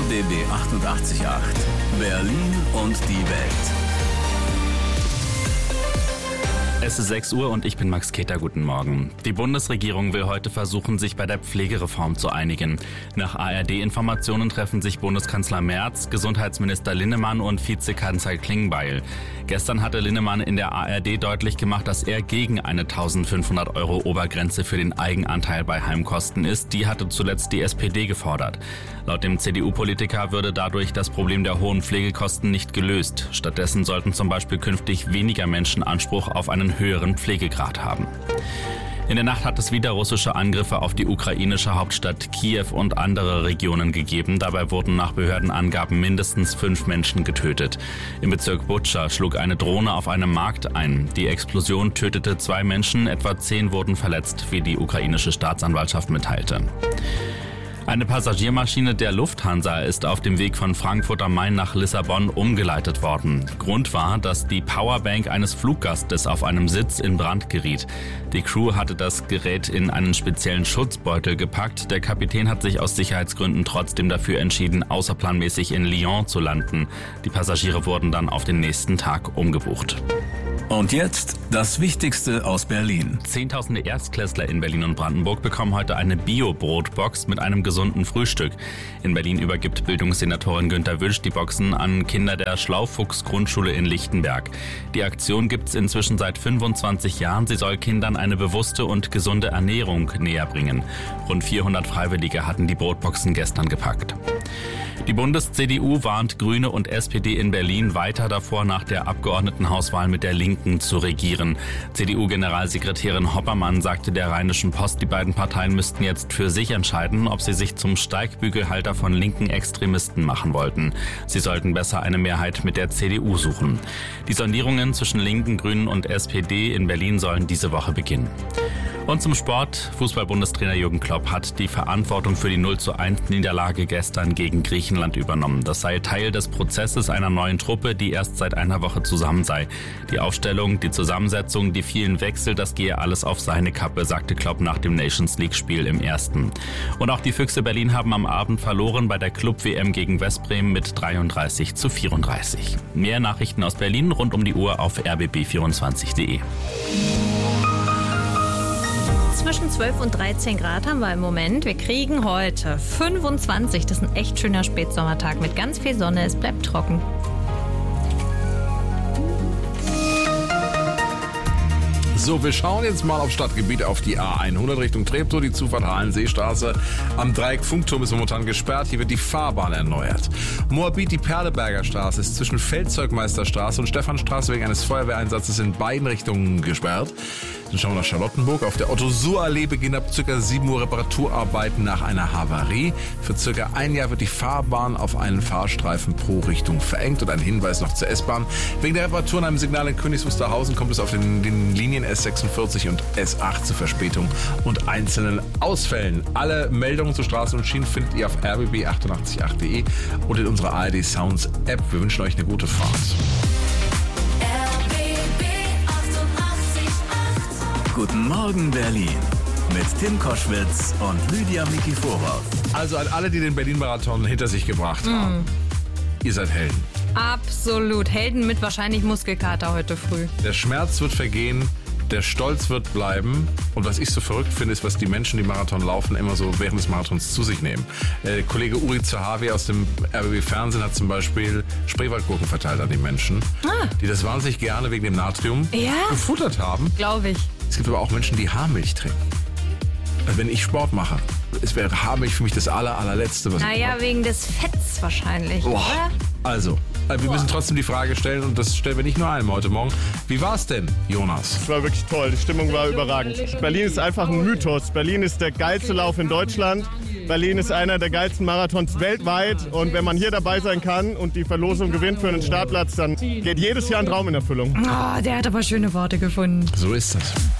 RBB 88.8 Berlin und die Welt. Es ist 6 Uhr und ich bin Max Keter. Guten Morgen. Die Bundesregierung will heute versuchen, sich bei der Pflegereform zu einigen. Nach ARD-Informationen treffen sich Bundeskanzler Merz, Gesundheitsminister Linnemann und Vizekanzler Klingbeil. Gestern hatte Linnemann in der ARD deutlich gemacht, dass er gegen eine 1.500 € Obergrenze für den Eigenanteil bei Heimkosten ist. Die hatte zuletzt die SPD gefordert. Laut dem CDU-Politiker würde dadurch das Problem der hohen Pflegekosten nicht gelöst. Stattdessen sollten zum Beispiel künftig weniger Menschen Anspruch auf einen höheren Pflegegrad haben. In der Nacht hat es wieder russische Angriffe auf die ukrainische Hauptstadt Kiew und andere Regionen gegeben. Dabei wurden nach Behördenangaben mindestens 5 Menschen getötet. Im Bezirk Butscha schlug eine Drohne auf einem Markt ein. Die Explosion tötete 2 Menschen, etwa 10 wurden verletzt, wie die ukrainische Staatsanwaltschaft mitteilte. Eine Passagiermaschine der Lufthansa ist auf dem Weg von Frankfurt am Main nach Lissabon umgeleitet worden. Grund war, dass die Powerbank eines Fluggastes auf einem Sitz in Brand geriet. Die Crew hatte das Gerät in einen speziellen Schutzbeutel gepackt. Der Kapitän hat sich aus Sicherheitsgründen trotzdem dafür entschieden, außerplanmäßig in Lyon zu landen. Die Passagiere wurden dann auf den nächsten Tag umgebucht. Und jetzt das Wichtigste aus Berlin. Zehntausende Erstklässler in Berlin und Brandenburg bekommen heute eine Bio-Brotbox mit einem gesunden Frühstück. In Berlin übergibt Bildungssenatorin Günter Wünsch die Boxen an Kinder der Schlaufuchs-Grundschule in Lichtenberg. Die Aktion gibt's inzwischen seit 25 Jahren. Sie soll Kindern eine bewusste und gesunde Ernährung näher bringen. Rund 400 Freiwillige hatten die Brotboxen gestern gepackt. Die Bundes-CDU warnt Grüne und SPD in Berlin weiter davor, nach der Abgeordnetenhauswahl mit der Linken zu regieren. CDU-Generalsekretärin Hoppermann sagte der Rheinischen Post, die beiden Parteien müssten jetzt für sich entscheiden, ob sie sich zum Steigbügelhalter von linken Extremisten machen wollten. Sie sollten besser eine Mehrheit mit der CDU suchen. Die Sondierungen zwischen Linken, Grünen und SPD in Berlin sollen diese Woche beginnen. Und zum Sport. Fußball-Bundestrainer Jürgen Klopp hat die Verantwortung für die 0:1 gestern gegen Griechenland übernommen. Das sei Teil des Prozesses einer neuen Truppe, die erst seit einer Woche zusammen sei. Die Aufstellung, die Zusammensetzung, die vielen Wechsel, das gehe alles auf seine Kappe, sagte Klopp nach dem Nations-League-Spiel im ersten. Und auch die Füchse Berlin haben am Abend verloren bei der Club-WM gegen Westbrem mit 33:34. Mehr Nachrichten aus Berlin rund um die Uhr auf rbb24.de. Zwischen 12 und 13 Grad haben wir im Moment. Wir kriegen heute 25. Das ist ein echt schöner Spätsommertag mit ganz viel Sonne. Es bleibt trocken. So, wir schauen jetzt mal auf Stadtgebiet, auf die A100 Richtung Treptow, die Zufahrt Hallenseestraße. Am Dreieck Funkturm ist momentan gesperrt, hier wird die Fahrbahn erneuert. Moabit, die Perleberger Straße ist zwischen Feldzeugmeisterstraße und Stephanstraße wegen eines Feuerwehreinsatzes in beiden Richtungen gesperrt. Dann schauen wir nach Charlottenburg. Auf der Otto-Suhr-Allee beginnen ab ca. 7 Uhr Reparaturarbeiten nach einer Havarie. Für ca. ein Jahr wird die Fahrbahn auf einen Fahrstreifen pro Richtung verengt. Und ein Hinweis noch zur S-Bahn. Wegen der Reparatur an einem Signal in Königs Wusterhausen kommt es auf den Linien S46 und S8 zu Verspätung und einzelnen Ausfällen. Alle Meldungen zu Straßen und Schienen findet ihr auf rbb888.de und in unserer ARD Sounds App. Wir wünschen euch eine gute Fahrt. Guten Morgen Berlin mit Tim Koschwitz und Lydia Mikiforov. Also an alle, die den Berlin-Marathon hinter sich gebracht haben. Ihr seid Helden. Absolut. Helden mit wahrscheinlich Muskelkater heute früh. Der Schmerz wird vergehen, der Stolz wird bleiben. Und was ich so verrückt finde, ist, was die Menschen, die Marathon laufen, immer so während des Marathons zu sich nehmen. Kollege Uri Zahavi aus dem RBB-Fernsehen hat zum Beispiel Spreewaldgurken verteilt an die Menschen, die das wahnsinnig gerne wegen dem Natrium gefuttert haben. Glaube ich. Es gibt aber auch Menschen, die Haarmilch trinken. Also wenn ich Sport mache, es wäre Haarmilch für mich das allerletzte, was ich brauche. Wegen des Fetts wahrscheinlich, oder? Also, wir müssen trotzdem die Frage stellen, und das stellen wir nicht nur einem heute Morgen. Wie war es denn, Jonas? Es war wirklich toll, die Stimmung war überragend. Berlin ist einfach ein Mythos. Berlin ist der geilste Lauf in Deutschland. Berlin ist einer der geilsten Marathons weltweit. Und wenn man hier dabei sein kann und die Verlosung gewinnt für einen Startplatz, dann geht jedes Jahr ein Traum in Erfüllung. Der hat aber schöne Worte gefunden. So ist das.